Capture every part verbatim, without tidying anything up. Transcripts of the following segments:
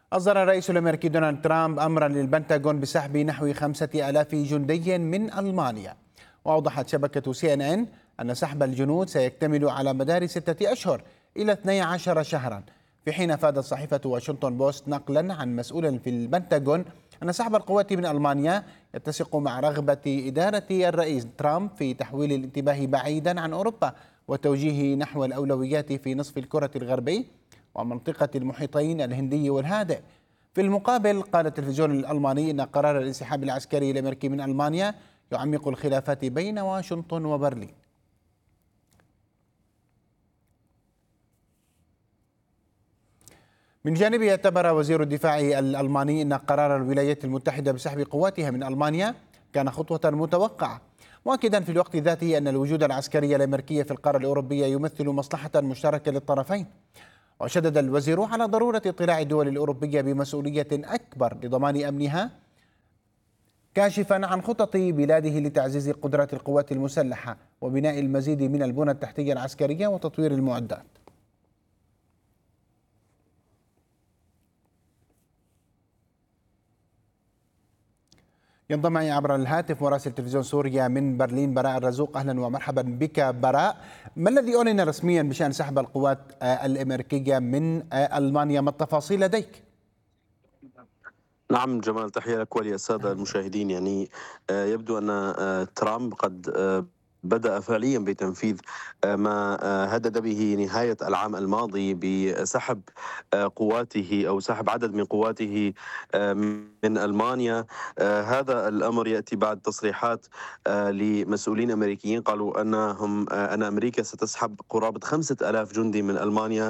أصدر الرئيس الأمريكي دونالد ترامب أمرا للبنتاغون بسحب نحو خمسة آلاف جندي من ألمانيا. وأوضحت شبكة سي إن إن أن سحب الجنود سيكتمل على مدار ستة أشهر إلى اثني عشر شهرا، في حين أفادت صحيفة واشنطن بوست نقلا عن مسؤول في البنتاغون أن سحب القوات من ألمانيا يتسق مع رغبة إدارة الرئيس ترامب في تحويل الانتباه بعيدا عن أوروبا وتوجيهه نحو الأولويات في نصف الكرة الغربي ومنطقة المحيطين الهندي والهادئ. في المقابل قال التلفزيون الألماني أن قرار الانسحاب العسكري الأمريكي من ألمانيا يعمق الخلافات بين واشنطن وبرلين. من جانبه اعتبر وزير الدفاع الألماني أن قرار الولايات المتحدة بسحب قواتها من ألمانيا كان خطوة متوقعة، مؤكدا في الوقت ذاته أن الوجود العسكري الأمريكي في القارة الأوروبية يمثل مصلحة مشتركة للطرفين. وشدد الوزير على ضرورة اطلاع الدول الأوروبية بمسؤولية أكبر لضمان أمنها، كاشفا عن خطط بلاده لتعزيز قدرات القوات المسلحة وبناء المزيد من البنى التحتية العسكرية وتطوير المعدات. ينضم معي عبر الهاتف مراسل تلفزيون سوريا من برلين براء الرزوق. أهلا ومرحبا بك براء. ما الذي أعلن رسميا بشأن سحب القوات الأمريكية من ألمانيا؟ ما التفاصيل لديك؟ نعم جمال، تحية لك وللسادة المشاهدين. يعني يبدو أن ترامب قد بدأ فعليا بتنفيذ ما هدد به نهاية العام الماضي بسحب قواته أو سحب عدد من قواته من ألمانيا. هذا الأمر يأتي بعد تصريحات لمسؤولين أمريكيين قالوا أنهم أن أمريكا ستسحب قرابة خمسة آلاف جندي من ألمانيا،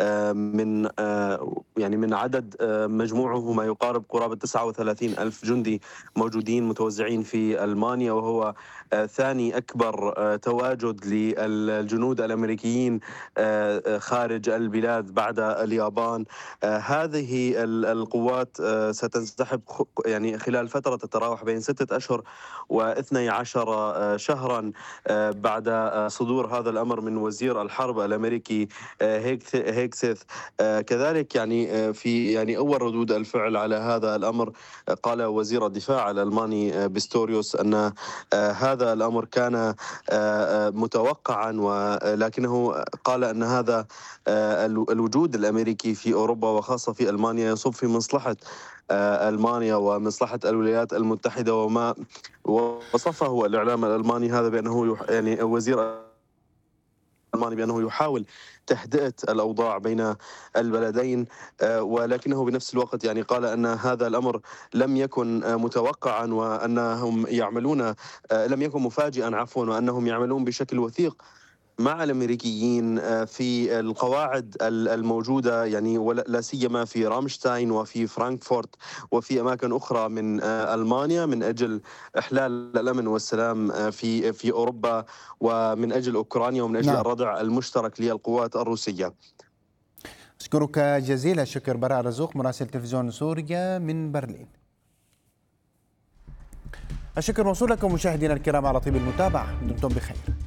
من يعني من عدد مجموعه ما يقارب قرابة تسعة وثلاثين ألف جندي موجودين متوزعين في ألمانيا، وهو ثاني أكبر تواجد للجنود الأمريكيين خارج البلاد بعد اليابان. هذه القوات ستنسحب يعني خلال فترة تتراوح بين ستة أشهر واثني عشر شهرا بعد صدور هذا الأمر من وزير الحرب الأمريكي هيكسيث. كذلك يعني في يعني أول ردود الفعل على هذا الأمر قال وزير الدفاع الألماني بيستوريوس أن هذا الأمر كان متوقعا، ولكنه قال أن هذا الوجود الأمريكي في أوروبا وخاصة في ألمانيا يصب في مصلحة ألمانيا ومصلحة الولايات المتحدة، وما وصفه الإعلام الألماني هذا بأنه يعني وزير الألماني بأنه يحاول تهدئة الأوضاع بين البلدين، ولكنه بنفس الوقت يعني قال أن هذا الأمر لم يكن متوقعا وأنهم يعملون لم يكن مفاجئا عفوا وأنهم يعملون بشكل وثيق مع الامريكيين في القواعد الموجوده، يعني لا سيما في رامشتاين وفي فرانكفورت وفي اماكن اخرى من المانيا، من اجل احلال الامن والسلام في في اوروبا ومن اجل اوكرانيا ومن اجل نعم. الردع المشترك للقوات الروسيه. أشكرك جزيل الشكر براء رزوق مراسل تلفزيون سوريا من برلين. الشكر موصول لكم مشاهدينا الكرام على طيب المتابعه، دمتم بخير.